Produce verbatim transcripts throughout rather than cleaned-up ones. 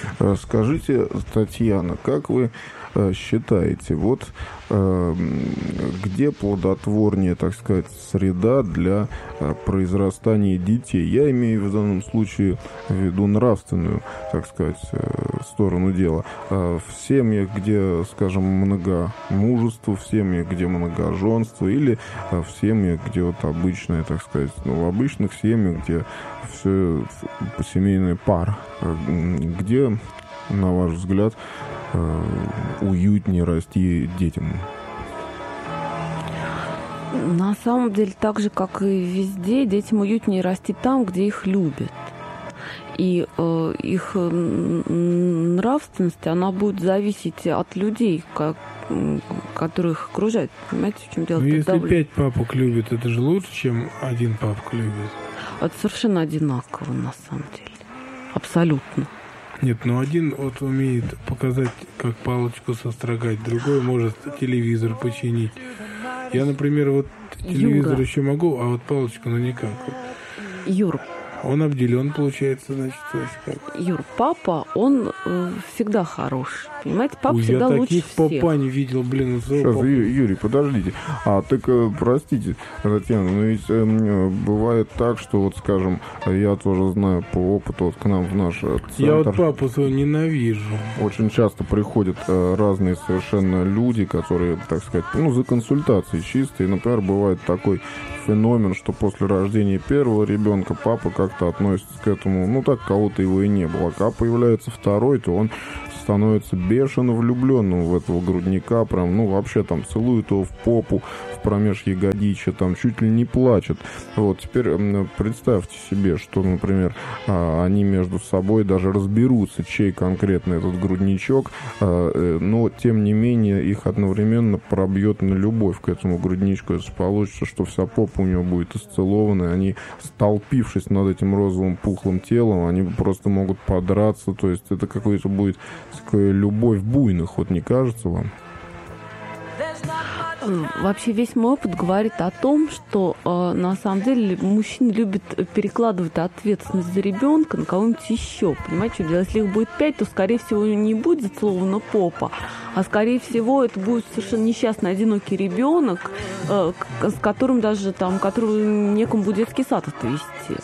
Скажите, Татьяна, как вы считаете, вот э, где плодотворнее, так сказать, среда для э, произрастания детей? Я имею в данном случае в виду нравственную, так сказать, э, сторону дела. Э, в семьях, где, скажем, многомужество, в семьях, где многоженство, или э, в семьях, где вот обычная, так сказать, ну, в обычных семьях, где все семейная пара, э, где, на ваш взгляд, уютнее расти детям? На самом деле, так же, как и везде, детям уютнее расти там, где их любят. И э, их нравственность, она будет зависеть от людей, как, которые их окружают. Понимаете, в чем дело? Но если довольно... пять папок любят, это же лучше, чем один папка любит. Это совершенно одинаково, на самом деле. Абсолютно. Нет, ну один вот умеет показать, как палочку сострогать, другой может телевизор починить. Я, например, вот телевизор Юра. еще могу, а вот палочку ну никак. Юр. Он обделен, получается, значит, как. Юр, папа, он э, всегда хорош. Понимаете, папа Ой, всегда я лучше таких всех. папа не видел, блин. Сейчас, Ю, Юрий, подождите. А, так, простите, Татьяна, но ведь э, бывает так, что, вот, скажем, я тоже знаю по опыту, вот к нам в наш центр... Я вот папу своего ненавижу. Очень часто приходят э, разные совершенно люди, которые, так сказать, ну, за консультацией чисто. И, например, бывает такой феномен, что после рождения первого ребенка папа как-то относится к этому, ну, так, кого-то его и не было. А когда появляется второй, то он становится бешено влюбленным в этого грудника, прям, ну, вообще там целует его в попу, в промеж ягодичья, там чуть ли не плачет. Вот, теперь представьте себе, что, например, они между собой даже разберутся, чей конкретно этот грудничок, но, тем не менее, их одновременно пробьет на любовь к этому грудничку. Это получится, что вся попа у него будет исцелована, они, столпившись над этим розовым пухлым телом, они просто могут подраться, то есть это какой-то будет такая любовь буйных, вот не кажется вам? Вообще весь мой опыт говорит о том, что э, на самом деле мужчины любят перекладывать ответственность за ребенка на кого-нибудь еще. Понимаете, что дело? Если их будет пять, то, скорее всего, не будет зацелована попа, а, скорее всего, это будет совершенно несчастный, одинокий ребенок, э, с которым даже там, которого некому будет детский сад отвезти.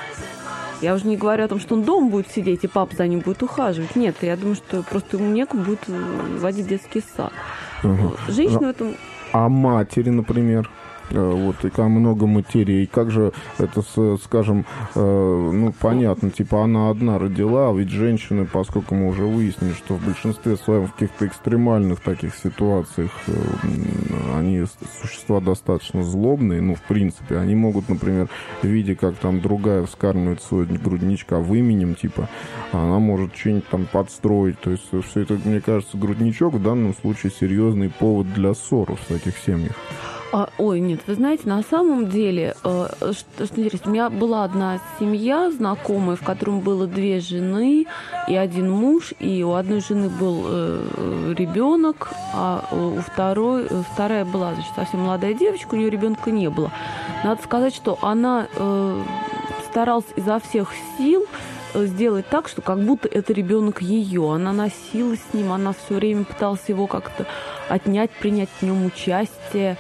Я уже не говорю о том, что он дома будет сидеть, и папа за ним будет ухаживать. Нет, я думаю, что просто ему некому будет водить детский сад. Угу. Женщина в этом... А матери, например? Вот, и как много матерей. Как же это, скажем, ну, понятно, типа она одна родила, а ведь женщины, поскольку мы уже выяснили, что в большинстве своем в каких-то экстремальных таких ситуациях они существа достаточно злобные, ну, в принципе, они могут, например, видя, как там другая вскармливает своего грудничка выменем, типа, она может что-нибудь там подстроить. То есть все это, мне кажется, грудничок в данном случае серьезный повод для ссор в таких семьях. А, ой, нет, вы знаете, на самом деле, э, что, что интересно, у меня была одна семья знакомая, в котором было две жены и один муж, и у одной жены был э, ребенок, а у второй, вторая была, значит, совсем молодая девочка, у нее ребенка не было. Надо сказать, что она э, старалась изо всех сил сделать так, что как будто это ребенок ее. Она носилась с ним, она все время пыталась его как-то отнять, принять в нем участие.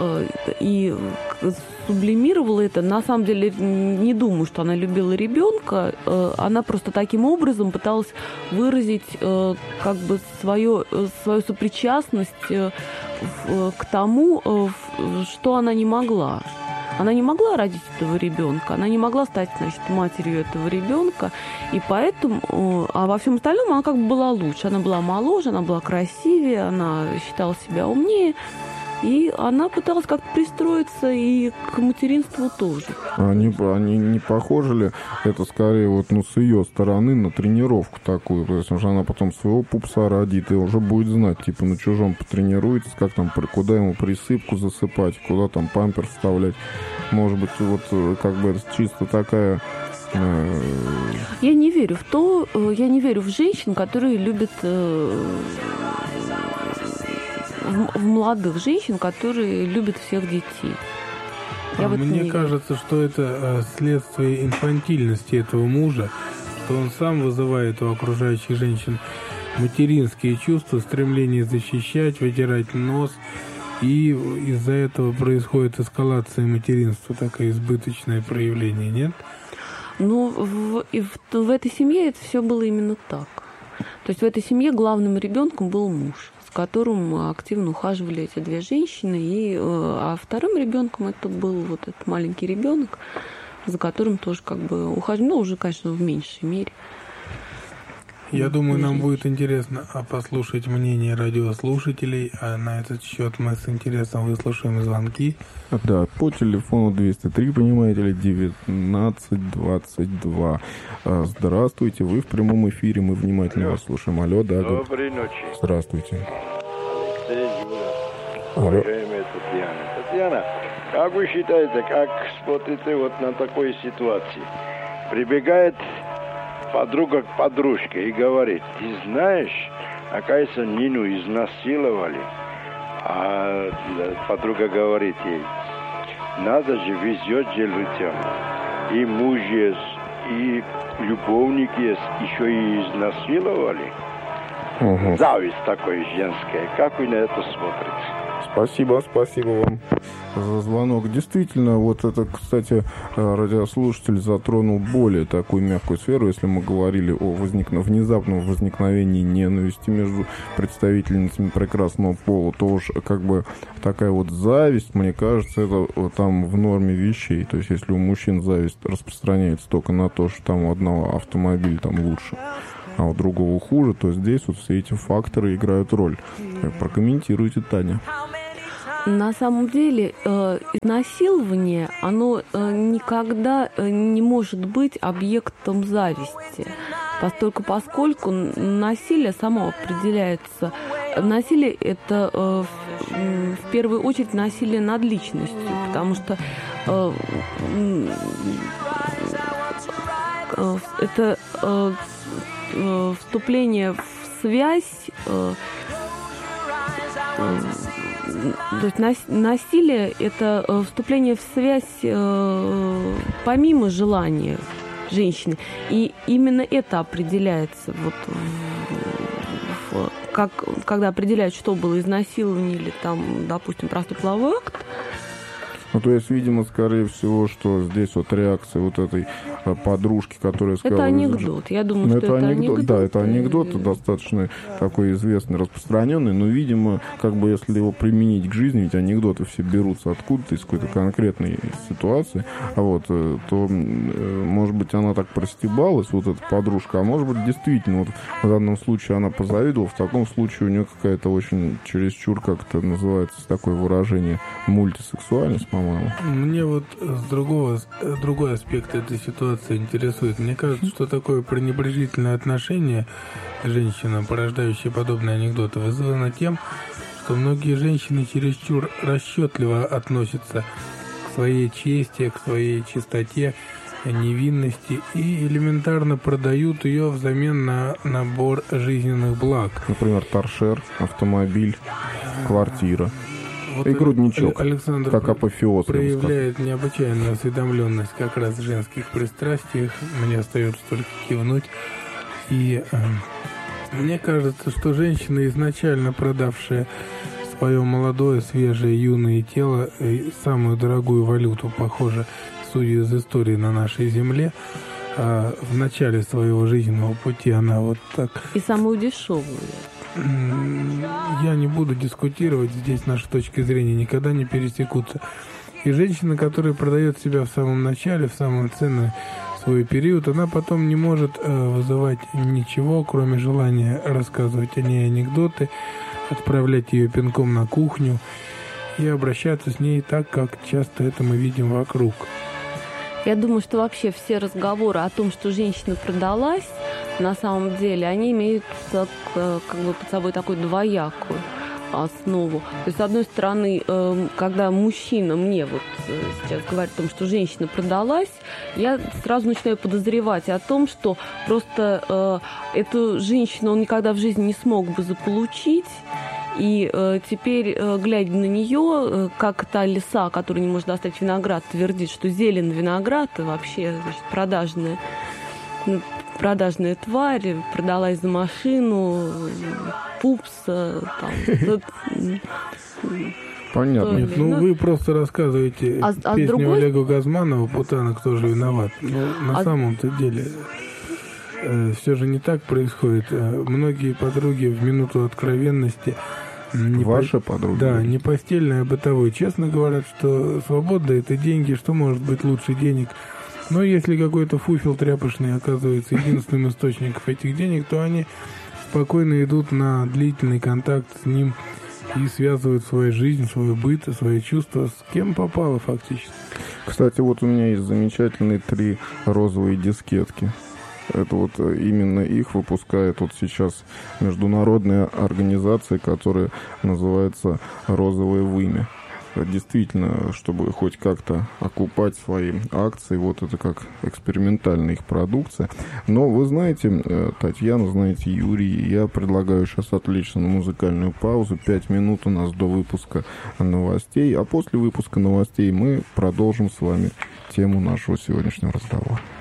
И сублимировала это. На самом деле, не думаю, что она любила ребенка. Она просто таким образом пыталась выразить как бы свою, свою сопричастность к тому, что она не могла. Она не могла родить этого ребенка, она не могла стать, значит, матерью этого ребенка, и поэтому, а во всем остальном она как бы была лучше. Она была моложе, она была красивее, она считала себя умнее, и она пыталась как-то пристроиться и к материнству тоже. Они, они не похожи ли это скорее вот, ну, с ее стороны на тренировку такую, то есть что она потом своего пупса родит и уже будет знать, типа на чужом потренируется, как там, куда ему присыпку засыпать, куда там пампер вставлять. Может быть, вот как бы это чисто такая... Я не верю в то, я не верю в женщин, которые любят... в молодых женщин, которые любят всех детей. Я а мне кажется, что это следствие инфантильности этого мужа, что он сам вызывает у окружающих женщин материнские чувства, стремление защищать, вытирать нос, и из-за этого происходит эскалация материнства, такое избыточное проявление, нет? Ну, в, и в, в этой семье это все было именно так. То есть в этой семье главным ребенком был муж, с которым активно ухаживали эти две женщины, и, а вторым ребенком это был вот этот маленький ребенок, за которым тоже как бы ухаживали, ну, уже, конечно, в меньшей мере. Я думаю, нам будет интересно послушать мнение радиослушателей, а на этот счет мы с интересом выслушаем звонки. Да, по телефону двести три, понимаете ли, девятнадцать двадцать два. Здравствуйте, вы в прямом эфире, мы внимательно вас слушаем. Алло, да. Доброй ночи. Здравствуйте. Алексей, Юра. Алло. Уважаемая Татьяна. Татьяна, как вы считаете, как смотрите вот на такой ситуации? Прибегает подруга к подружке и говорит: ты знаешь, оказывается, Нину изнасиловали. А подруга говорит ей: надо же, везет же людям. И муж есть, и любовник есть, еще и изнасиловали. Угу. Зависть такой женская. Как вы на это смотрите? Спасибо, спасибо вам за звонок. Действительно, вот это, кстати, радиослушатель затронул более такую мягкую сферу, если мы говорили о возник... внезапном возникновении ненависти между представительницами прекрасного пола, то уж как бы такая вот зависть, мне кажется, это там в норме вещей. То есть если у мужчин зависть распространяется только на то, что там у одного автомобиль там лучше, а у другого хуже, то здесь вот все эти факторы играют роль. Прокомментируйте, Таня. На самом деле э, изнасилование, оно э, никогда не может быть объектом зависти, поскольку, поскольку насилие само определяется. Насилие – это э, в, в первую очередь насилие над личностью, потому что э, э, это э, э, вступление в связь, э, э, то есть насилие – это вступление в связь э, помимо желания женщины. И именно это определяется, вот, в, в, как, когда определяют, что было изнасилование или, там, допустим, простой половой акт. Ну, то есть, видимо, скорее всего, что здесь вот реакция вот этой подружки, которая сказала... Это анекдот. Я думаю, ну, что это, это анекдот. анекдот. Да, это анекдот, и... достаточно такой известный, распространенный, но, видимо, как бы если его применить к жизни, ведь анекдоты все берутся откуда-то, из какой-то конкретной ситуации, а вот, то, может быть, она так простебалась, вот эта подружка, а может быть, действительно, вот в данном случае она позавидовала, в таком случае у нее какая-то очень чересчур, как это называется, такое выражение, мультисексуальность, по-моему. Мне вот с другого, другой аспект этой ситуации интересует. Мне кажется, что такое пренебрежительное отношение к женщинам, порождающее подобные анекдоты, вызвано тем, что многие женщины чересчур расчетливо относятся к своей чести, к своей чистоте, невинности и элементарно продают ее взамен на набор жизненных благ. Например, торшер, автомобиль, квартира. Вот и грудничок, Александр как апофеоз, проявляет необычайную осведомленность как раз в женских пристрастиях. Мне остается только кивнуть. И э, мне кажется, что женщина, изначально продавшая свое молодое, свежее, юное тело, и самую дорогую валюту, похоже, судя из истории на нашей земле, э, в начале своего жизненного пути она вот так... И самую дешевую. Я не буду дискутировать, здесь наши точки зрения никогда не пересекутся. И женщина, которая продает себя в самом начале, в самый ценный свой период, она потом не может э, вызывать ничего, кроме желания рассказывать о ней анекдоты, отправлять ее пинком на кухню и обращаться с ней так, как часто это мы видим вокруг. Я думаю, что вообще все разговоры о том, что женщина продалась, на самом деле, они имеют так, как бы под собой такую двоякую основу. То есть, с одной стороны, когда мужчина мне вот сейчас говорит о том, что женщина продалась, я сразу начинаю подозревать о том, что просто эту женщину он никогда в жизни не смог бы заполучить. И э, теперь, э, глядя на нее, э, как та лиса, которая не может достать виноград, твердит, что зелен виноград, и вообще, значит, продажная. продажная тварь, продалась за машину, пупса, там... Понятно. Нет, ну, ну вы просто рассказываете а, а песню другой... Олега Газманова «Путана, кто же виноват». Но на а... самом-то деле э, все же не так происходит. Э, многие подруги в минуту откровенности... Не Ваши по... подруги? Да, не постельное, а бытовой. Честно говорят, что свобода – это деньги, что может быть лучше денег. Но если какой-то фуфел тряпочный оказывается единственным источником этих денег, то они спокойно идут на длительный контакт с ним и связывают свою жизнь, свою быт, свои чувства с кем попало фактически. Кстати, вот у меня есть замечательные три розовые дискетки. Это вот именно их выпускает вот сейчас международная организация, которая называется «Розовое вымя». Действительно, чтобы хоть как-то окупать свои акции, вот это как экспериментальная их продукция. Но вы знаете, Татьяна, знаете, Юрий, я предлагаю сейчас отвлечься на музыкальную паузу. Пять минут у нас до выпуска новостей, а после выпуска новостей мы продолжим с вами тему нашего сегодняшнего разговора.